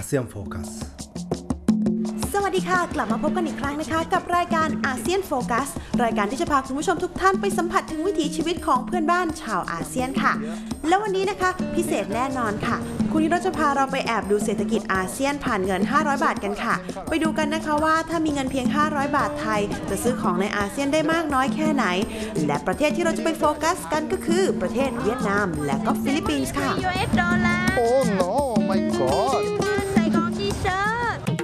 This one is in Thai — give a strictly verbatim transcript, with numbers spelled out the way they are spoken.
เซียนโฟกัสสวัสดีค่ะกลับมาพบกันอีกครั้งนะคะกับรายการอาเซียนโฟกัสรายการที่จะพาคุณผู้ชมทุกท่านไปสัมผัสถึงวิถีชีวิตของเพื่อนบ้านชาวอาเซียนค่ะแล้ววันนี้นะคะพิเศษแน่นอนค่ะคุณนิโรจน์จะพาเราไปแอบดูเศรษฐกิจอาเซียนผ่านเงินห้าร้อยบาทกันค่ะไปดูกันนะคะว่าถ้ามีเงินเพียงห้าร้อยบาทไทยจะซื้อของในอาเซียนได้มากน้อยแค่ไหนและประเทศที่เราจะไปโฟกัสกันก็คือประเทศเวียดนามและก็ฟิลิปปินส์ค่ะ Oh no my god